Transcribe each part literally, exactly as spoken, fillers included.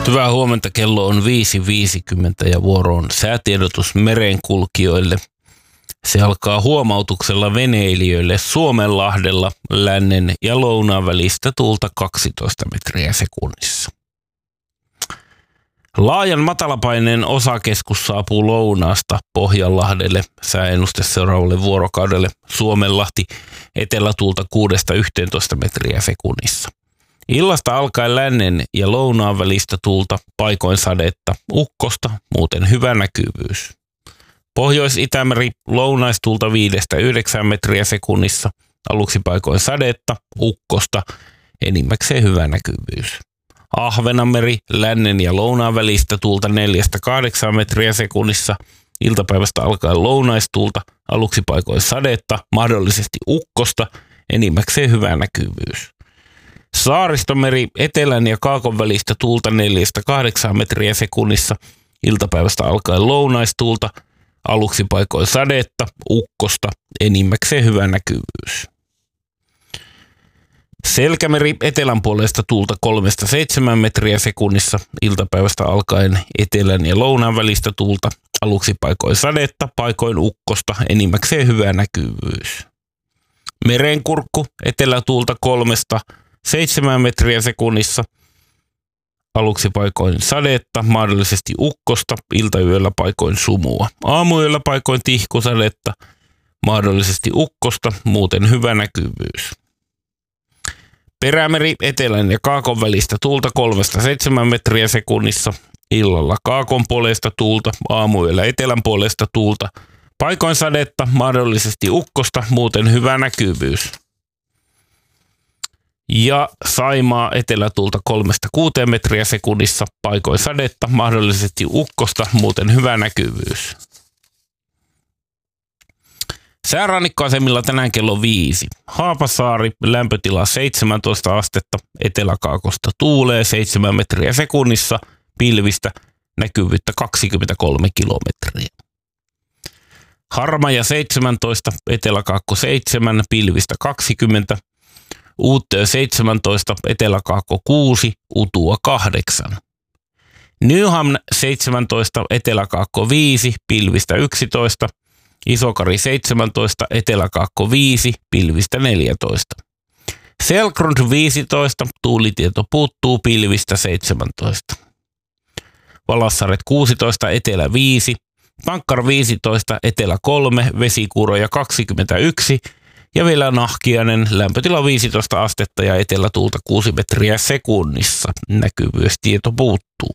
Hyvää huomenta, kello on viisi viisikymmentä ja vuoro on säätiedotus merenkulkijoille. Se alkaa huomautuksella veneilijöille Suomenlahdella lännen ja lounaan välistä tuulta kaksitoista metriä sekunnissa. Laajan matalapaineen osakeskus saapuu lounaasta Pohjanlahdelle. Sääennuste seuraavalle vuorokaudelle Suomenlahti etelätuulta kuudesta yhteentoista metriä sekunnissa. Illasta alkaen lännen ja lounaan välistä tuulta, paikoin sadetta, ukkosta, muuten hyvä näkyvyys. Pohjois-Itämeri lounaistuulta viidestä yhdeksään metriä sekunnissa, aluksi paikoin sadetta, ukkosta, enimmäkseen hyvä näkyvyys. Ahvenanmeri lännen ja lounaan välistä tuulta neljästä kahdeksaan metriä sekunnissa, iltapäivästä alkaen lounaistuulta, aluksi paikoin sadetta, mahdollisesti ukkosta, enimmäkseen hyvä näkyvyys. Saaristomeri etelän ja kaakon välistä tuulta neljästä kahdeksaan metriä sekunnissa, iltapäivästä alkaen lounaistuulta, aluksi paikoin sadetta, ukkosta, enimmäkseen hyvä näkyvyys. Selkämeri etelän puolesta tuulta kolmesta seitsemään metriä sekunnissa, iltapäivästä alkaen etelän ja lounaan välistä tuulta, aluksi paikoin sadetta, paikoin ukkosta, enimmäkseen hyvä näkyvyys. Merenkurkku etelätuulta kolmesta seitsemään metriä sekunnissa, aluksi paikoin sadetta, mahdollisesti ukkosta, iltayöllä paikoin sumua. Aamuyöllä paikoin tihkusadetta, mahdollisesti ukkosta, muuten hyvä näkyvyys. Perämeri etelän ja kaakon välistä tuulta kolmesta seitsemään metriä sekunnissa, illalla kaakon puolesta tuulta, aamuyöllä etelän puolesta tuulta, paikoin sadetta, mahdollisesti ukkosta, muuten hyvä näkyvyys. Ja Saimaa etelätuulta kolmesta kuuteen metriä sekunnissa, paikoin sadetta, mahdollisesti ukkosta, muuten hyvä näkyvyys. Säärannikkoasemilla tänään kello viisi. Haapasaari, lämpötila seitsemäntoista astetta, eteläkaakosta tuulee seitsemän metriä sekunnissa, pilvistä, näkyvyyttä kaksikymmentäkolme kilometriä. Harmaja seitsemäntoista, eteläkaakko seitsemän, pilvistä kaksikymmentä, Uuttöö seitsemäntoista, eteläkaakko kuusi, Utua kahdeksan. Nyhamn seitsemäntoista, eteläkaakko viisi, pilvistä yksitoista, Isokari seitsemäntoista, eteläkaakko viisi, pilvistä neljätoista. Selkrund viisitoista, tuulitieto puuttuu, pilvistä seitsemäntoista. Valassaret kuusitoista, etelä viisi, Pankkar viisitoista, etelä kolme, vesikuuroja kaksikymmentäyksi ja vielä Nahkiainen, lämpötila viisitoista astetta ja etelätuulta kuusi metriä sekunnissa. Näkyvyystieto puuttuu.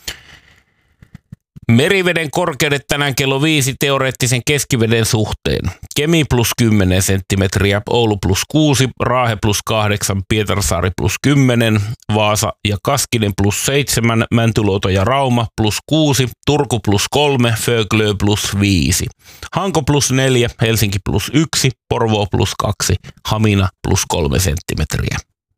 Meriveden korkeudet tänään kello viisi teoreettisen keskiveden suhteen. Kemi plus kymmenen senttimetriä, Oulu plus kuusi, Raahe plus kahdeksan, Pietarsaari plus kymmenen, Vaasa ja Kaskinen plus seitsemän, Mäntyluoto ja Rauma plus kuusi, Turku plus kolme, Föglö plus viisi. Hanko plus neljä, Helsinki plus yksi, Porvoo plus kaksi, Hamina plus kolme senttimetriä.